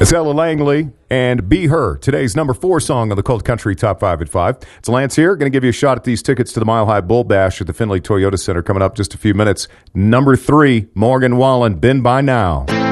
It's Ella Langley and Be Her, today's number 4 song on the Cold Country Top 5 at 5. It's Lance here, going to give you a shot at these tickets to the Mile High Bull Bash at the Findlay Toyota Center coming up just a few minutes. Number 3, Morgan Wallen, Been By Now.